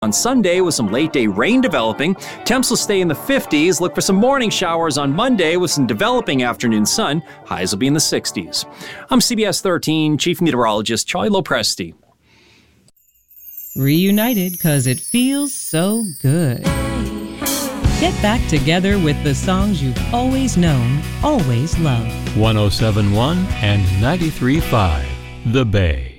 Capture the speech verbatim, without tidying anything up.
On Sunday with some late-day rain developing. Temps will stay in the fifties. Look for some morning showers on Monday with some developing afternoon sun. Highs will be in the sixties. I'm C B S thirteen Chief Meteorologist Charlie Lopresti. Reunited because it feels so good. Get back together with the songs you've always known, always loved. one oh seven point one and ninety-three point five The Bay.